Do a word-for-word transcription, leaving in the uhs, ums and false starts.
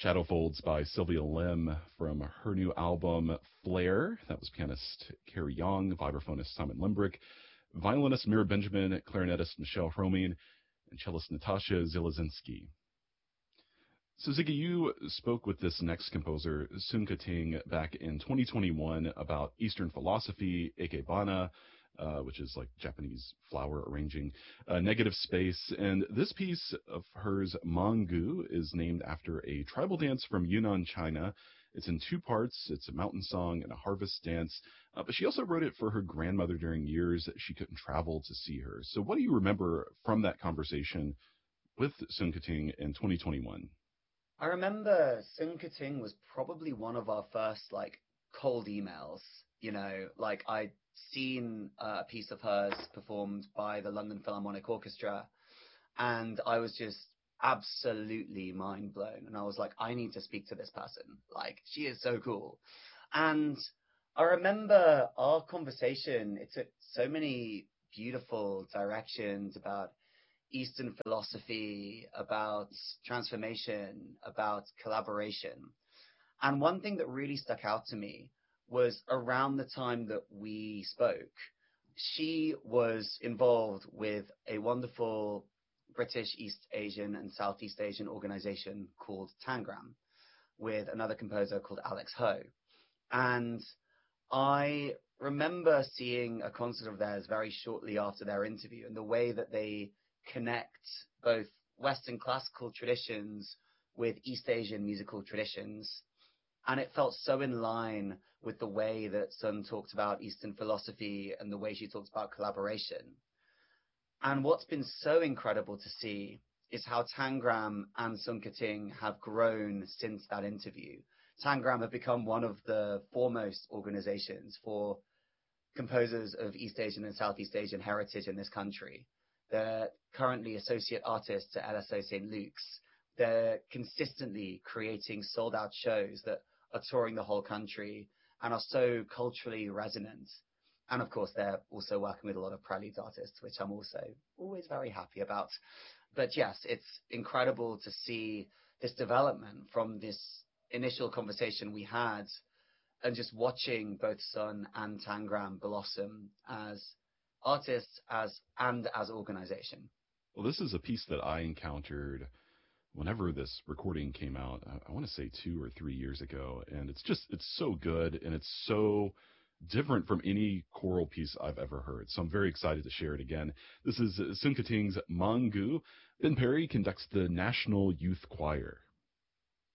Shadow Folds by Sylvia Lim from her new album Flare. That was pianist Carrie Young, vibraphonist Simon Limbrick, violinist Mira Benjamin, clarinetist Michelle Hroming, and cellist Natasha Zielazinski. So Ziggy, you spoke with this next composer, Sun Kating, back in twenty twenty-one about Eastern philosophy, Ikebana, uh, which is like Japanese flower arranging, uh, negative space. And this piece of hers, Mangu, is named after a tribal dance from Yunnan, China. It's in two parts. It's a mountain song and a harvest dance. Uh, but she also wrote it for her grandmother during years that she couldn't travel to see her. So what do you remember from that conversation with Sun Kating in twenty twenty-one? I remember Sun Kating was probably one of our first like cold emails. You know, like I'd seen uh, a piece of hers performed by the London Philharmonic Orchestra, and I was just absolutely mind blown. And I was like, I need to speak to this person. Like, she is so cool. And I remember our conversation. It took so many beautiful directions about Eastern philosophy, about transformation, about collaboration. And one thing that really stuck out to me was around the time that we spoke, she was involved with a wonderful British East Asian and Southeast Asian organization called Tangram with another composer called Alex Ho. And I remember seeing a concert of theirs very shortly after their interview, and the way that they connect both Western classical traditions with East Asian musical traditions. And it felt so in line with the way that Sun talked about Eastern philosophy and the way she talks about collaboration. And what's been so incredible to see is how Tangram and Sun Kating have grown since that interview. Tangram have become one of the foremost organizations for composers of East Asian and Southeast Asian heritage in this country. They're currently associate artists at L S O Saint Luke's. They're consistently creating sold-out shows that are touring the whole country and are so culturally resonant. And of course, they're also working with a lot of Preludes artists, which I'm also always very happy about. But yes, it's incredible to see this development from this initial conversation we had and just watching both Sun and Tangram blossom as artists as and as organization. Well, this is a piece that I encountered whenever this recording came out. I, I want to say two or three years ago, and it's just it's so good and it's so different from any choral piece I've ever heard. So I'm very excited to share it again. This is Sun Kating's Mangu. Ben Perry conducts the National Youth Choir.